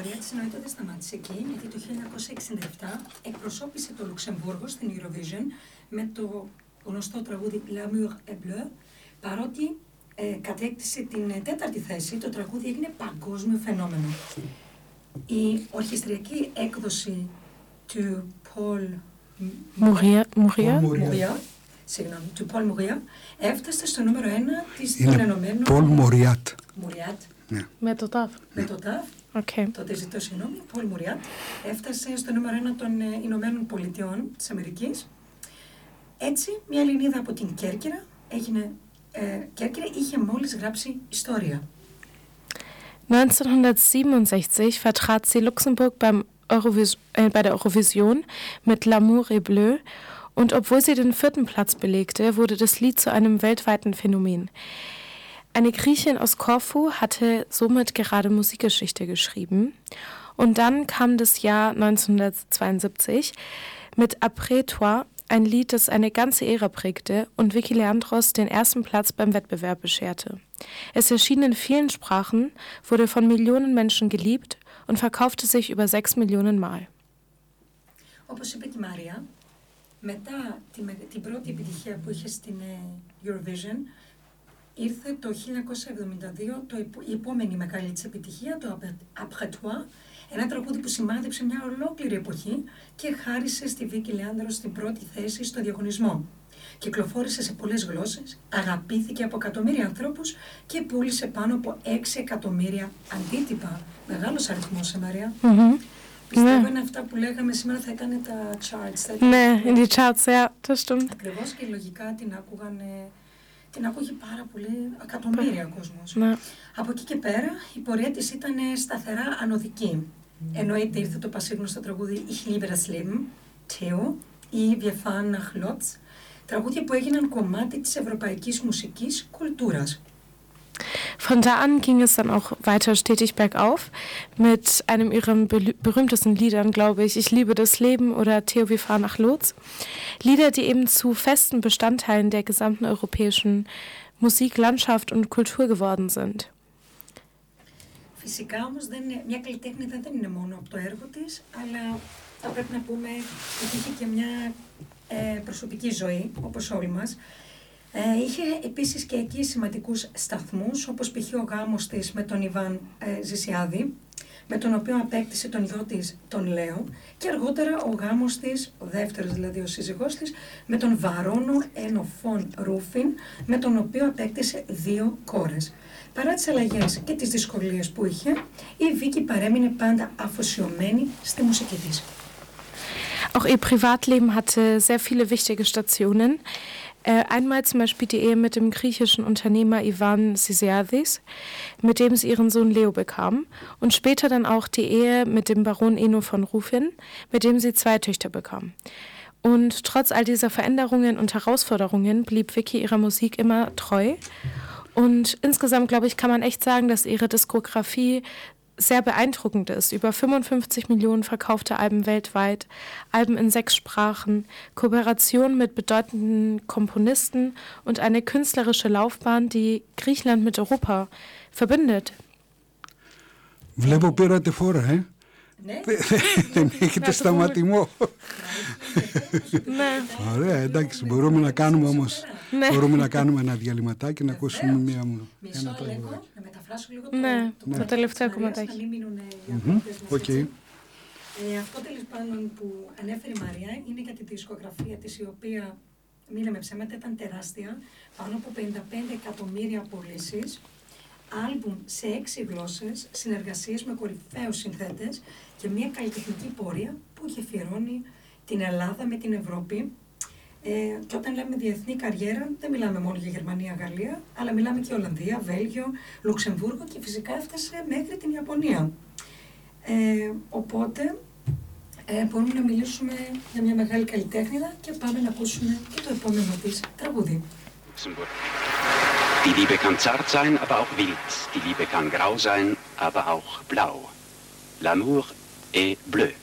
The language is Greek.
πορεία της εννοείται δεν σταμάτησε εκεί, γιατί το 1967 εκπροσώπησε το Λουξεμβούργο στην Eurovision με το γνωστό τραγούδι L'amour est bleu, παρότι κατέκτησε την τέταρτη θέση, το τραγούδι έγινε παγκόσμιο φαινόμενο. Η ορχιστριακή έκδοση του Paul Mouriat, του Paul Mouriat, έφτασε στο νούμερο 1 των Ενωμένων. Paul Mouriat. Ναι. Με το τάφ. Με το τάφ. Okay. Τότε ζητώ συγγνώμη, Paul Mouriat έφτασε στο νούμερο 1 των Ηνωμένων Πολιτειών της Αμερικής. Έτσι, μια Ελληνίδα από την Κέρκυρα Κέρκυρα είχε μόλις γράψει ιστορία. 1967 vertrat sie Luxemburg bei der Eurovision mit L'amour est bleu und obwohl sie den 4. Platz belegte, wurde das Lied zu einem weltweiten Phänomen. Eine Griechin aus Korfu hatte somit gerade Musikgeschichte geschrieben und dann kam das Jahr 1972 mit Après toi, ein Lied, das eine ganze Ära prägte und Vicky Leandros den ersten Platz beim Wettbewerb bescherte. Es erschien in vielen Sprachen, wurde von Millionen Menschen geliebt und verkaufte sich über 6 Millionen Mal. Όπως είπε και η Μάρια, μετά την πρώτη επιτυχία που είχε στην Eurovision, ήρθε το 1972 η επόμενη μεγάλη της επιτυχία, το Après toi, ένα τραγούδι που σημάδεψε μια ολόκληρη εποχή και χάρισε στη Βίκη Λεάνδρος την πρώτη θέση στο διαγωνισμό. Κυκλοφόρησε σε πολλές γλώσσες, αγαπήθηκε από εκατομμύρια ανθρώπους και πούλησε πάνω από 6 εκατομμύρια αντίτυπα. Μεγάλος αριθμός, Μαρία. Πιστεύω είναι αυτά που λέγαμε σήμερα θα ήταν τα charts. Ναι, είναι οι charts, ja, das stimmt. Ακριβώς, και λογικά την άκουγε πάρα πολύ, εκατομμύρια κόσμος. Ναι. Από εκεί και πέρα η πορεία της ήταν σταθερά ανωδική. Εννοείται ήρθε το πασίγνωστο τραγούδι Ich liebe das Leben, Theo ή Wir fahren nach Lodz, τραγούδια που έγιναν κομμάτι της ευρωπαϊκής μουσικής κουλτούρας. Von da an ging es dann auch weiter stetig bergauf mit einem ihrer berühmtesten Liedern, glaube ich, Ich liebe das Leben oder Theo, wir fahren nach Lodz. Lieder, die eben zu festen Bestandteilen der gesamten europäischen Musiklandschaft und Kultur geworden sind. Φυσικά όμως μια καλλιτέχνηδα δεν είναι μόνο από το έργο της, αλλά θα πρέπει να πούμε ότι είχε και μια προσωπική ζωή, όπως όλοι μας. Είχε επίσης και εκεί σημαντικούς σταθμούς, όπως π.χ. ο γάμος της με τον Ιβάν Ζησιάδη, με τον οποίο απέκτησε τον γιο της, τον Λέο, και αργότερα ο γάμος της, ο δεύτερος δηλαδή ο σύζυγός της, με τον Βαρόνο Ενοφών Ρούφιν, με τον οποίο απέκτησε 2 κόρες. Παρά τις αλλαγές και τις δυσκολίες που είχε, η Βίκη παρέμεινε πάντα αφοσιωμένη στη μουσική της. Auch ihr Privatleben hatte sehr viele wichtige Stationen. Einmal zum Beispiel die Ehe mit dem griechischen Unternehmer Ivan Zisiadis, mit dem sie ihren Sohn Leo bekam, und später dann auch die Ehe mit dem Baron Eno von Rufin, mit dem sie 2 Töchter bekam. Und trotz all dieser Veränderungen und Herausforderungen blieb Vicky ihrer Musik immer treu. Und insgesamt, glaube ich, kann man echt sagen, dass ihre Diskografie sehr beeindruckend ist. Über 55 Millionen verkaufte Alben weltweit, Alben in 6 Sprachen, Kooperation mit bedeutenden Komponisten und eine künstlerische Laufbahn, die Griechenland mit Europa verbindet. Βλέπω πήρατε φόρα, Ναι. Δεν έχετε σταματημό. Ναι. Ωραία, εντάξει, μπορούμε να κάνουμε όμως. Μπορούμε να κάνουμε ένα διαλυματάκι, να ακούσουμε ένα λίγο, να μεταφράσω λίγο το τελευταίο κομματάκι. Να μην μείνουν αυτό τέλος πάντων που ανέφερε η Μαρία είναι για τη δισκογραφία της, η οποία, μη λέμε ψέματα, ήταν τεράστια, πάνω από 55 εκατομμύρια πωλήσεις, άλμπουμ σε 6 γλώσσες, συνεργασίες με κορυφαίους συνθέτες και μια καλλιτεχνική πορεία που είχε αφιερώνει την Ελλάδα με την Ευρώπη. Και όταν λέμε διεθνή καριέρα, δεν μιλάμε μόνο για Γερμανία, Γαλλία, αλλά μιλάμε και Ολλανδία, Βέλγιο, Λουξεμβούργο και φυσικά έφτασε μέχρι την Ιαπωνία. Οπότε μπορούμε να μιλήσουμε για μια μεγάλη καλλιτέχνηδα και πάμε να ακούσουμε και το επόμενο της τραγούδι. Die Liebe kann zart sein, aber auch wild. Die Liebe kann grau sein, aber auch blau. L'amour est bleu.